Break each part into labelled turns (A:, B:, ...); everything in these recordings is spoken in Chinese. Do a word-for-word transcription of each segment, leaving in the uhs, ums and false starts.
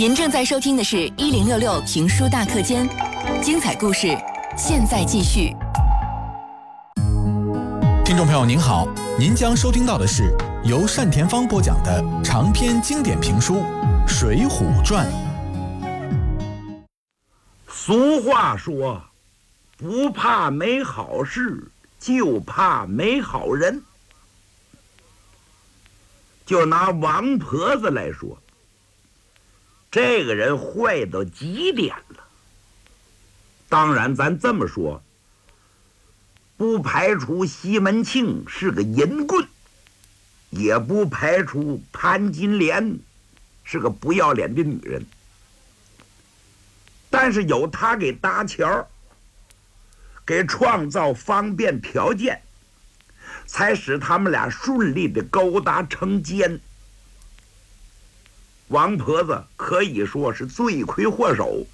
A: 您正在收听的是一零六六评书大课间，精彩故事现在继续。
B: 听众朋友您好，您将收听到的是由单田芳播讲的长篇经典评书《水浒传》。
C: 俗话说，不怕没好事，就怕没好人。就拿王婆子来说，这个人坏到极点了。当然咱这么说，不排除西门庆是个淫棍，也不排除潘金莲是个不要脸的女人，但是有他给搭桥，给创造方便条件，才使他们俩顺利的勾搭成奸。王婆子可以说是罪魁祸首。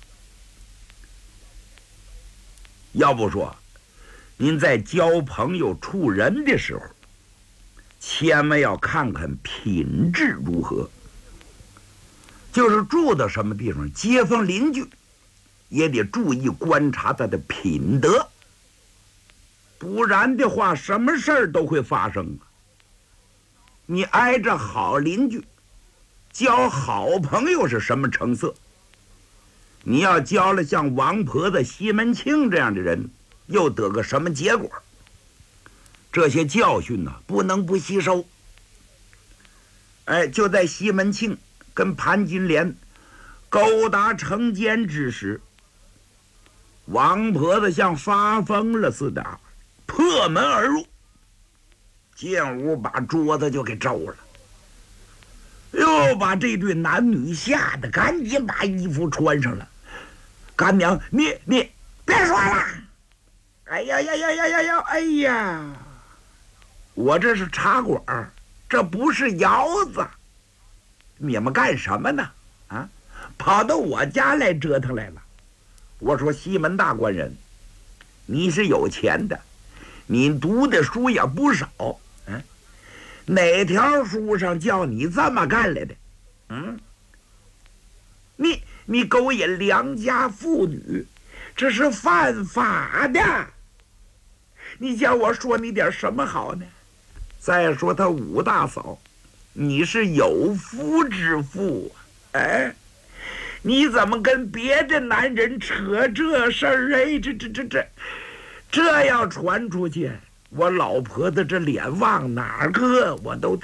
C: 要不说您在交朋友处人的时候，千万要看看品质如何，就是住到什么地方，街坊邻居也得注意观察他的品德，不然的话什么事儿都会发生啊。你挨着好邻居交好朋友是什么成色？你要交了像王婆子、西门庆这样的人，又得个什么结果？这些教训呢、啊，不能不吸收。哎，就在西门庆跟潘金莲勾搭成奸之时，王婆子像发疯了似的破门而入，进屋把桌子就给周了，又把这对男女吓得赶紧把衣服穿上了。干娘，你你别说了！哎呀呀呀呀呀呀！哎呀，我这是茶馆，这不是窑子，你们干什么呢？啊，跑到我家来折腾来了。我说西门大官人，你是有钱的，你读的书也不少，嗯，哪条书上叫你这么干来的？嗯，你你勾引良家妇女，这是犯法的。你叫我说你点什么好呢？再说他武大嫂，你是有夫之妇，哎，你怎么跟别的男人扯这事儿？哎，这这这这，这要传出去，我老婆子这脸往哪儿搁？我都